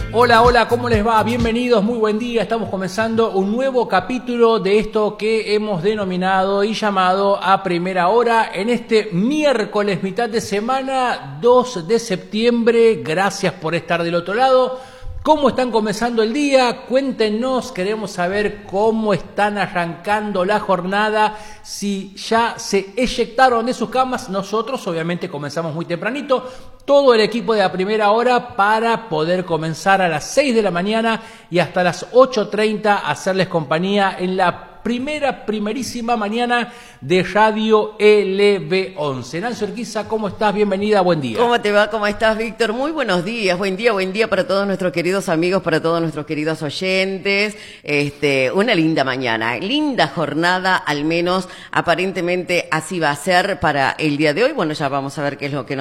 Hola, hola, ¿cómo les va? Bienvenidos, muy buen día. Estamos comenzando un nuevo capítulo de esto que hemos denominado y llamado A Primera Hora en este miércoles, mitad de semana, 2 de septiembre. Gracias por estar del otro lado. ¿Cómo están comenzando el día? Cuéntenos, queremos saber cómo están arrancando la jornada, si ya se eyectaron de sus camas. Nosotros obviamente comenzamos muy tempranito, todo el equipo de A Primera Hora para poder comenzar a las 6 de la mañana y hasta las 8:30 hacerles compañía en la primerísima mañana de Radio LB11. Nancy Urquiza, ¿cómo estás? Bienvenida, buen día. ¿Cómo te va? ¿Cómo estás, Víctor? Muy buenos días, buen día para todos nuestros queridos amigos, para todos nuestros queridos oyentes. Una linda mañana, linda jornada, al menos aparentemente así va a ser para el día de hoy. Bueno, ya vamos a ver qué es lo que